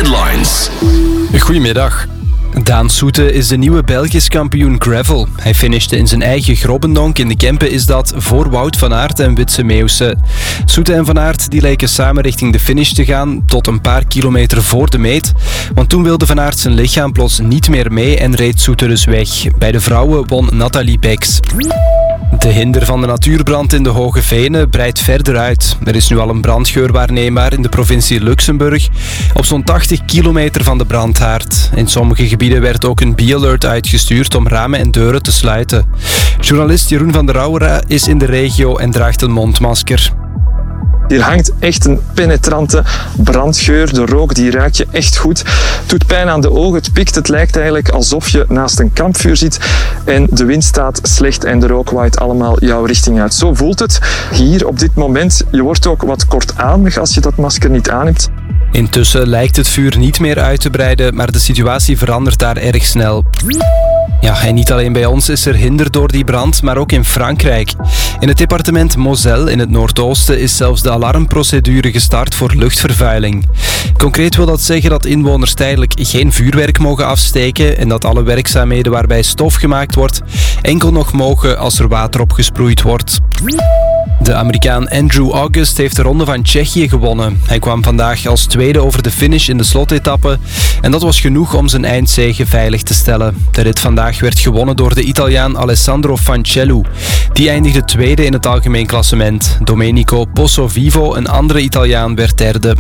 Headlines. Goedemiddag. Daan Soete is de nieuwe Belgisch kampioen gravel. Hij finishte in zijn eigen Grobbendonk in de Kempen is dat voor Wout van Aert en Witse Meeuwse. Soete en Van Aert die lijken samen richting de finish te gaan tot een paar kilometer voor de meet. Want toen wilde Van Aert zijn lichaam plots niet meer mee en reed Soete dus weg. Bij de vrouwen won Nathalie Beks. De hinder van de natuurbrand in de Hoge Venen breidt verder uit. Er is nu al een brandgeur waarneembaar in de provincie Luxemburg, op zo'n 80 kilometer van de brandhaard. In sommige gebieden werd ook een bee-alert uitgestuurd om ramen en deuren te sluiten. Journalist Jeroen van der Rauwera is in de regio en draagt een mondmasker. Hier hangt echt een penetrante brandgeur. De rook die ruik je echt goed. Het doet pijn aan de ogen. Het pikt. Het lijkt eigenlijk alsof je naast een kampvuur zit. En de wind staat slecht en de rook waait allemaal jouw richting uit. Zo voelt het hier op dit moment. Je wordt ook wat kortademig als je dat masker niet aan hebt. Intussen lijkt het vuur niet meer uit te breiden, maar de situatie verandert daar erg snel. Ja, en niet alleen bij ons is er hinder door die brand, maar ook in Frankrijk. In het departement Moselle in het noordoosten is zelfs de alarmprocedure gestart voor luchtvervuiling. Concreet wil dat zeggen dat inwoners tijdelijk geen vuurwerk mogen afsteken en dat alle werkzaamheden waarbij stof gemaakt wordt enkel nog mogen als er water opgesproeid wordt. De Amerikaan Andrew August heeft de Ronde van Tsjechië gewonnen. Hij kwam vandaag als tweede over de finish in de slotetappe en dat was genoeg om zijn eindzege veilig te stellen. De rit vandaag werd gewonnen door de Italiaan Alessandro Fancellu. Die eindigde tweede in het algemeen klassement. Domenico Pozzovivo, een andere Italiaan, werd derde.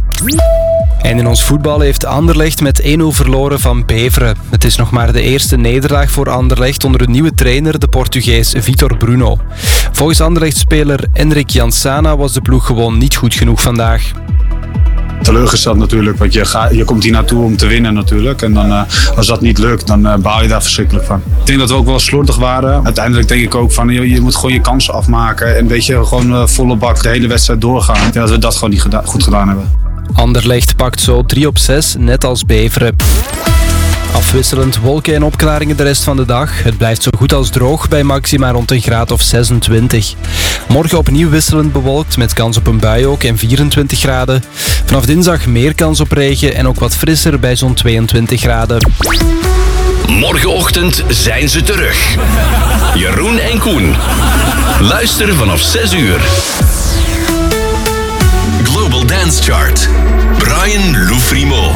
En in ons voetbal heeft Anderlecht met 1-0 verloren van Beveren. Het is nog maar de eerste nederlaag voor Anderlecht onder een nieuwe trainer, de Portugees Vitor Bruno. Volgens Anderlecht-speler Enric Jansana was de ploeg gewoon niet goed genoeg vandaag. Teleurgesteld natuurlijk, want je komt hier naartoe om te winnen natuurlijk. En dan, als dat niet lukt, dan baal je daar verschrikkelijk van. Ik denk dat we ook wel slordig waren. Uiteindelijk denk ik ook van, je moet gewoon je kansen afmaken. En weet je, gewoon volle bak de hele wedstrijd doorgaan. Ik denk dat we dat gewoon niet goed gedaan hebben. Anderlecht pakt zo 3 op 6, net als Beveren. Afwisselend wolken en opklaringen de rest van de dag. Het blijft zo goed als droog bij maxima rond een graad of 26. Morgen opnieuw wisselend bewolkt met kans op een bui ook en 24 graden. Vanaf dinsdag meer kans op regen en ook wat frisser bij zo'n 22 graden. Morgenochtend zijn ze terug. Jeroen en Koen. Luister vanaf 6 uur. Global Dance Chart. Brian Loufrimo.